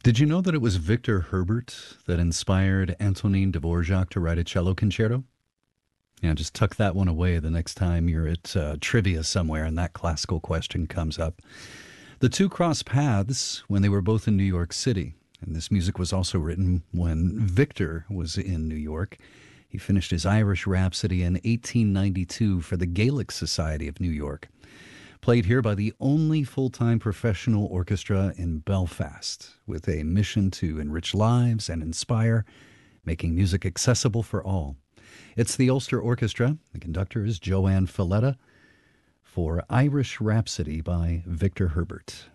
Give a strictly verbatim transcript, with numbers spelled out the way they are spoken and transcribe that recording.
Did you know that it was Victor Herbert that inspired Antonin Dvorak to write a cello concerto? Yeah, just tuck that one away the next time you're at uh, trivia somewhere and that classical question comes up. The two crossed paths when they were both in New York City, and this music was also written when Victor was in New York. He finished his Irish Rhapsody in eighteen ninety-two for the Gaelic Society of New York. Played here by the only full-time professional orchestra in Belfast, with a mission to enrich lives and inspire, making music accessible for all. It's the Ulster Orchestra. The conductor is Joanne Filletta for Irish Rhapsody by Victor Herbert.